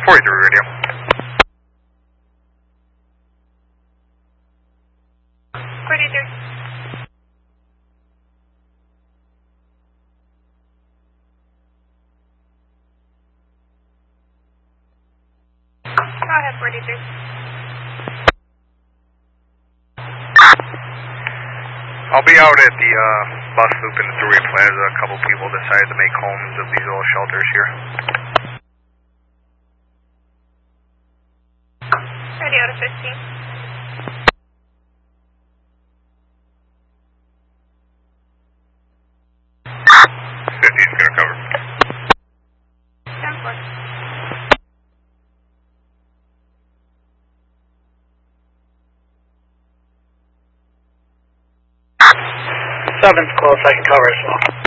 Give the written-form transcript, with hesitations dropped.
43 radio. 43. Go ahead, 43. I'll be out at the bus loop in the Thruway Plaza. A couple people decided to make homes of these little shelters here. Radio to 15. 15's gonna cover. 10-4. Seven's close, I can cover as well.